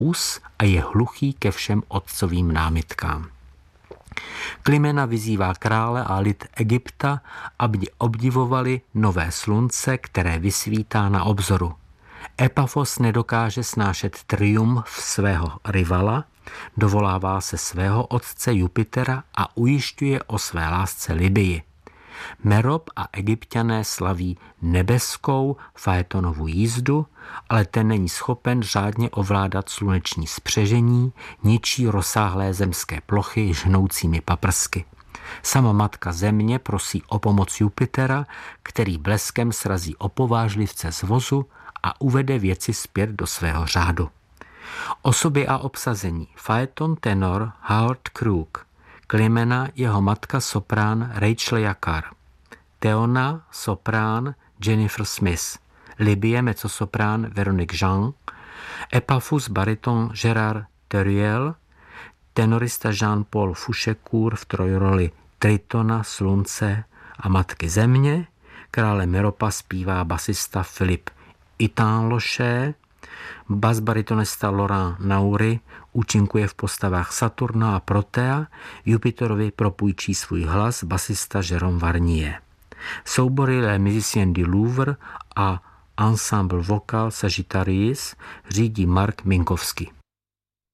a je hluchý ke všem otcovým námitkám. Klimena vyzývá krále a lid Egypta, aby obdivovali nové slunce, které vysvítá na obzoru. Epafos nedokáže snášet triumf svého rivala, dovolává se svého otce Jupitera a ujišťuje o své lásce Libii. Merob a Egypťané slaví nebeskou Faetonovu jízdu, ale ten není schopen řádně ovládat sluneční spřežení, ničí rozsáhlé zemské plochy žhnoucími paprsky. Sama matka země prosí o pomoc Jupitera, který bleskem srazí opovážlivce z vozu a uvede věci zpět do svého řádu. Osoby a obsazení: Faeton tenor Howard Crook, Klimena jeho matka soprán Rachel Jakar, Theona soprán Jennifer Smith, Libye mezzosoprán Veronique Jean, Epaphus bariton Gérard Teriel, tenorista Jean-Paul Fouchécourt v trojroli Tritona, Slunce a Matky země, krále Meropa zpívá basista Philip Itanloché, basbaritonista Laurent Naury účinkuje v postavách Saturna a Protea, Jupiterovi propůjčí svůj hlas basista Jérôme Varnier. Soubory Les Musiciens du Louvre a Ensemble vocal Sagittarius řídí Mark Minkowski.